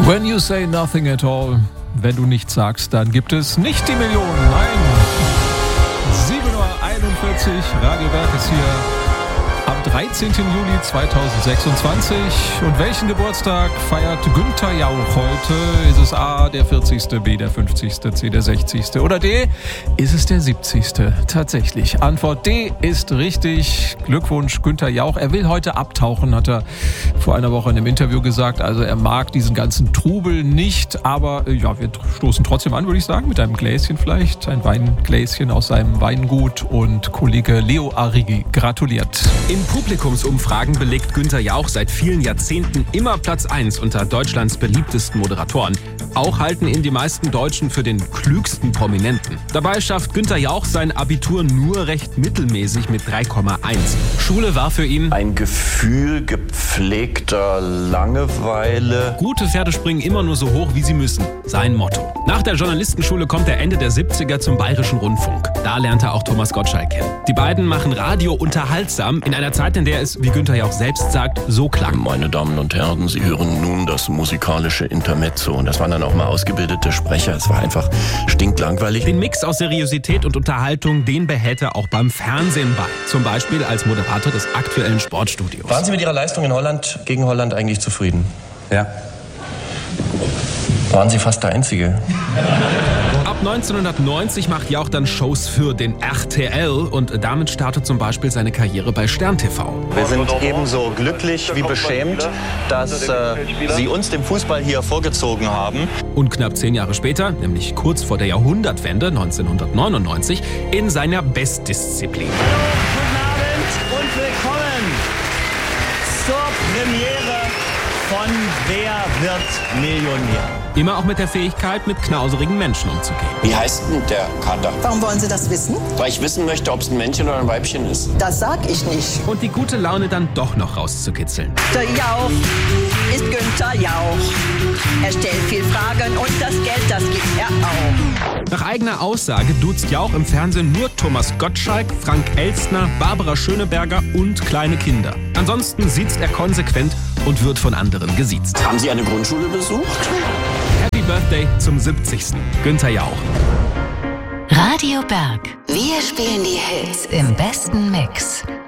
When you say nothing at all, wenn du nichts sagst, dann gibt es nicht die Millionen, nein. 7:41 Uhr, Radio Berg ist hier am 13. Juli 2026. Und welchen Geburtstag feiert Günther Jauch heute? Ist es A, der 40., B, der 50., C, der 60. oder D, ist es der 70.? Tatsächlich. Antwort D ist richtig. Glückwunsch, Günther Jauch. Er will heute abtauchen, hat er vor einer Woche in einem Interview gesagt. Also er mag diesen ganzen Trubel nicht, aber ja, wir stoßen trotzdem an, würde ich sagen, mit einem Gläschen vielleicht. Ein Weingläschen aus seinem Weingut, und Kollege Leo Arrighi gratuliert. In Publikumsumfragen belegt Günther Jauch seit vielen Jahrzehnten immer Platz 1 unter Deutschlands beliebtesten Moderatoren. Auch halten ihn die meisten Deutschen für den klügsten Prominenten. Dabei schafft Günther Jauch sein Abitur nur recht mittelmäßig mit 3,1. Schule war für ihn ein Gefühl gepflegter Langeweile. Gute Pferde springen immer nur so hoch, wie sie müssen. Sein Motto. Nach der Journalistenschule kommt er Ende der 70er zum Bayerischen Rundfunk. Da lernt er auch Thomas Gottschalk kennen. Die beiden machen Radio unterhaltsam in einer Zeit, in der es, wie Günther Jauch selbst sagt, so klang. Meine Damen und Herren, Sie hören nun das musikalische Intermezzo. Und das waren dann auch mal ausgebildete Sprecher. Es war einfach stinklangweilig. Den Mix aus Seriosität und Unterhaltung, den behält er auch beim Fernsehen bei. Zum Beispiel als Moderator des aktuellen Sportstudios. Waren Sie mit Ihrer Leistung in Holland gegen Holland eigentlich zufrieden? Ja. Waren Sie fast der Einzige? Ab 1990 macht Jauch dann Shows für den RTL und damit startet zum Beispiel seine Karriere bei Stern TV. Wir sind ebenso glücklich wie beschämt, dass Sie uns den Fußball hier vorgezogen haben. Und knapp 10 Jahre später, nämlich kurz vor der Jahrhundertwende 1999, in seiner Bestdisziplin. Guten Abend und willkommen zur Premiere von Wer wird Millionär? Immer auch mit der Fähigkeit, mit knauserigen Menschen umzugehen. Wie heißt denn der Kater? Warum wollen Sie das wissen? Weil ich wissen möchte, ob es ein Männchen oder ein Weibchen ist. Das sag ich nicht. Und die gute Laune dann doch noch rauszukitzeln. Der Jauch ist Günther Jauch. Er stellt viel Fragen und das Geld, das gibt er auch. Nach eigener Aussage duzt Jauch im Fernsehen nur Thomas Gottschalk, Frank Elstner, Barbara Schöneberger und kleine Kinder. Ansonsten siezt er konsequent und wird von anderen gesiezt. Haben Sie eine Grundschule besucht? Happy Birthday zum 70. Günther Jauch. Radio Berg. Wir spielen die Hits im besten Mix.